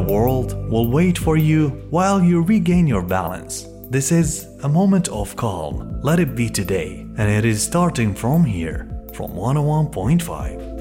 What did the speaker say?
world will wait for you while you regain your balance. This is a moment of calm. Let it be today, and it is starting from here, from 101.5.